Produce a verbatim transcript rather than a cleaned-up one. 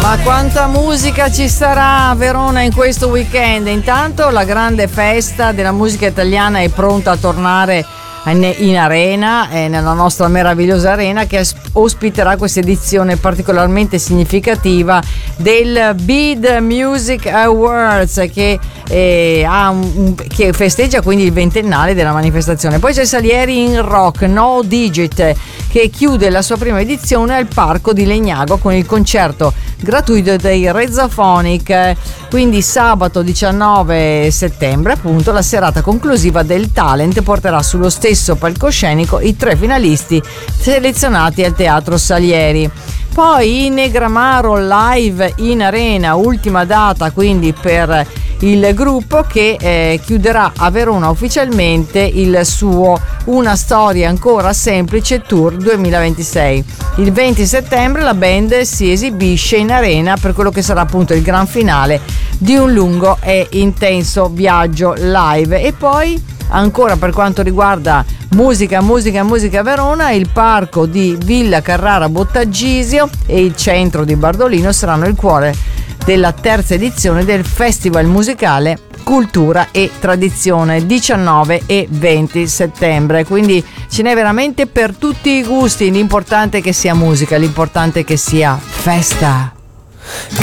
Ma quanta musica ci sarà a Verona in questo weekend? Intanto la grande festa della musica italiana è pronta a tornare in arena, eh, nella nostra meravigliosa arena che ospiterà questa edizione particolarmente significativa del Bid Music Awards che, eh, ha un, un, che festeggia quindi il ventennale della manifestazione. Poi c'è Salieri in Rock No Digit che chiude la sua prima edizione al Parco di Legnago con il concerto gratuito dei Rezophonic, quindi sabato diciannove settembre appunto la serata conclusiva del Talent porterà sullo stesso palcoscenico i tre finalisti selezionati al Teatro Salieri. Poi in Negramaro live in arena, ultima data quindi per il gruppo che eh, chiuderà a Verona ufficialmente il suo Una storia ancora semplice tour duemilaventisei. Il venti settembre la band si esibisce in arena per quello che sarà appunto il gran finale di un lungo e intenso viaggio live. E poi ancora per quanto riguarda musica, musica, musica Verona, il parco di Villa Carrara Bottagisio e il centro di Bardolino saranno il cuore della terza edizione del Festival musicale Cultura e Tradizione, diciannove e venti settembre. Quindi ce n'è veramente per tutti i gusti. L'importante è che sia musica, l'importante è che sia festa.